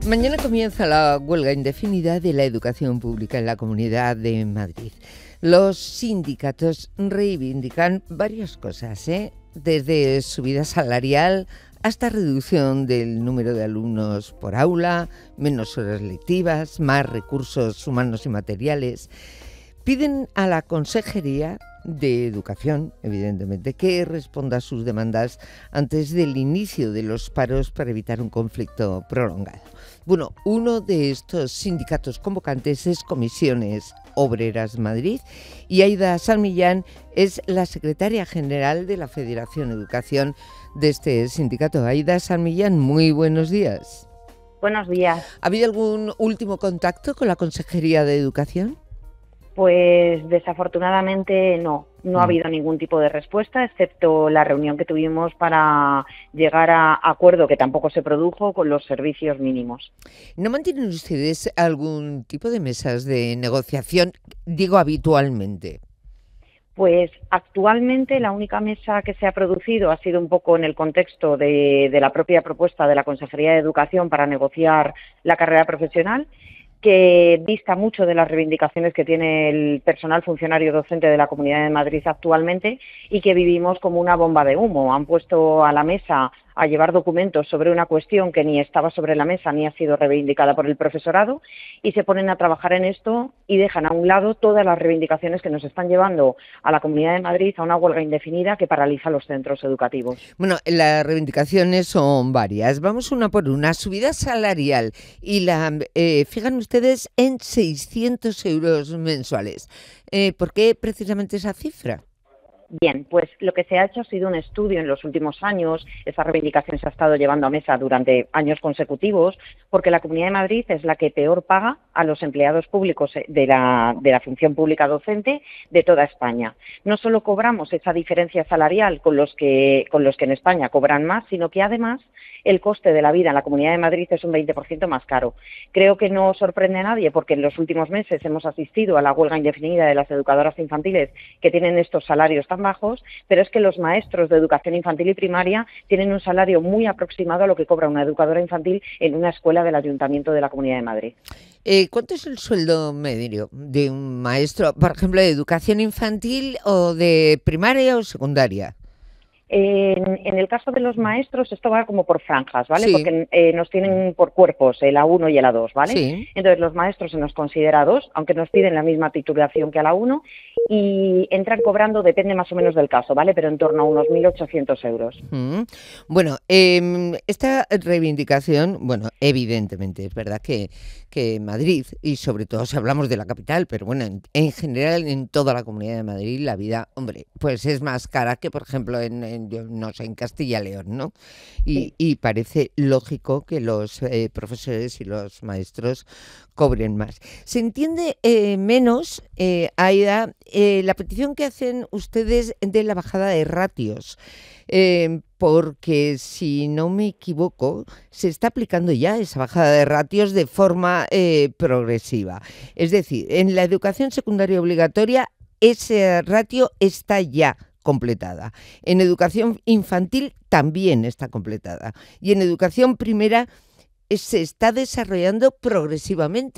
Mañana comienza la huelga indefinida de la educación pública en la Comunidad de Madrid. Los sindicatos reivindican varias cosas, desde subida salarial hasta reducción del número de alumnos por aula, menos horas lectivas, más recursos humanos y materiales. Piden a la Consejería de Educación, evidentemente, que responda a sus demandas antes del inicio de los paros para evitar un conflicto prolongado. Bueno, uno de estos sindicatos convocantes es Comisiones Obreras Madrid y Aida San Millán es la secretaria general de la Federación Educación de este sindicato. Aida San Millán, muy buenos días. Buenos días. ¿Ha habido algún último contacto con la Consejería de Educación? Pues desafortunadamente no ha habido ningún tipo de respuesta, excepto la reunión que tuvimos para llegar a acuerdo, que tampoco se produjo, con los servicios mínimos. ¿No mantienen ustedes algún tipo de mesas de negociación, digo habitualmente? Pues actualmente la única mesa que se ha producido ha sido un poco en el contexto de la propia propuesta de la Consejería de Educación para negociar la carrera profesional, que dista mucho de las reivindicaciones que tiene el personal funcionario docente de la Comunidad de Madrid actualmente y que vivimos como una bomba de humo. Han puesto a la mesa a llevar documentos sobre una cuestión que ni estaba sobre la mesa ni ha sido reivindicada por el profesorado y se ponen a trabajar en esto y dejan a un lado todas las reivindicaciones que nos están llevando a la Comunidad de Madrid a una huelga indefinida que paraliza los centros educativos. Bueno, las reivindicaciones son varias. Vamos una por una. Subida salarial y la fijan ustedes en 600 euros mensuales. ¿Por qué precisamente esa cifra? Bien, pues lo que se ha hecho ha sido un estudio en los últimos años. Esa reivindicación se ha estado llevando a mesa durante años consecutivos, porque la Comunidad de Madrid es la que peor paga a los empleados públicos de la función pública docente de toda España. No solo cobramos esa diferencia salarial con los que en España cobran más, sino que además el coste de la vida en la Comunidad de Madrid es un 20% más caro. Creo que no sorprende a nadie, porque en los últimos meses hemos asistido a la huelga indefinida de las educadoras infantiles que tienen estos salarios tan bajos, pero es que los maestros de educación infantil y primaria tienen un salario muy aproximado a lo que cobra una educadora infantil en una escuela del Ayuntamiento de la Comunidad de Madrid. ¿Cuánto es el sueldo medio de un maestro, por ejemplo, de educación infantil o de primaria o secundaria? En el caso de los maestros, esto va como por franjas, ¿vale? Sí. Porque nos tienen por cuerpos, el A1 y el A2, ¿vale? Sí. Entonces, los maestros se nos considera A2, aunque nos piden la misma titulación que a la A1, y entran cobrando, depende más o menos del caso, ¿vale? Pero en torno a unos 1.800 euros. Bueno, esta reivindicación, bueno, evidentemente, es verdad que Madrid, y sobre todo si hablamos de la capital, pero bueno, en general en toda la Comunidad de Madrid, la vida, hombre, pues es más cara que, por ejemplo, yo no sé, en Castilla y León, ¿no? Y parece lógico que los profesores y los maestros cobren más. Se entiende menos, Aida, la petición que hacen ustedes de la bajada de ratios, porque si no me equivoco, se está aplicando ya esa bajada de ratios de forma progresiva. Es decir, en la educación secundaria obligatoria ese ratio está ya completada. En educación infantil también está completada. Y en educación primera se está desarrollando progresivamente.